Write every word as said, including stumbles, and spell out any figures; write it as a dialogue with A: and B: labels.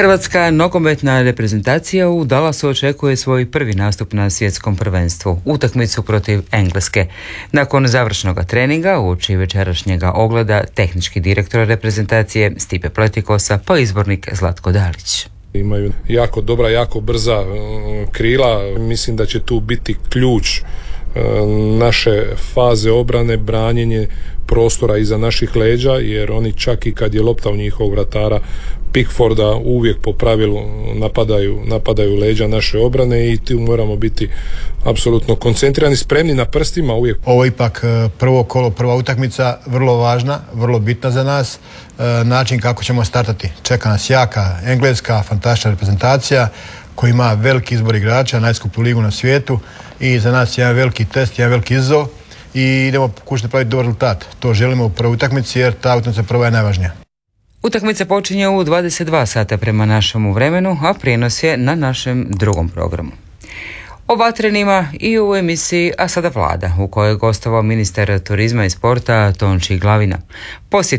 A: Hrvatska nogometna reprezentacija u Dallasu očekuje svoj prvi nastup na svjetskom prvenstvu, utakmicu protiv Engleske. Nakon završnog treninga uoči večerašnjega ogleda tehnički direktor reprezentacije Stipe Pletikosa pa izbornik Zlatko Dalić.
B: Imaju jako dobra, jako brza krila. Mislim da će tu biti ključ naše faze obrane, branjenje prostora iza naših leđa, jer oni čak i kad je lopta u njihovog vratara Pickforda uvijek po pravilu napadaju, napadaju leđa naše obrane i tu moramo biti apsolutno koncentrirani, spremni na prstima uvijek.
C: Ovo je ipak prvo kolo, prva utakmica, vrlo važna, vrlo bitna za nas. Način kako ćemo startati. Čeka nas jaka Engleska, fantastična reprezentacija koja ima veliki izbor igrača, najskuplju ligu na svijetu i za nas je jedan veliki test, jedan veliki izazov i idemo pokušati napraviti dobar rezultat. To želimo u prvoj utakmici jer ta utakmica prva je najvažnija.
A: Utakmica počinje u dvadeset dva sata prema našemu vremenu, a prijenos je na našem drugom programu. O vatrenima i u emisiji A sada vlada, u kojoj je gostovao ministar turizma i sporta Tonči Glavina. Posjet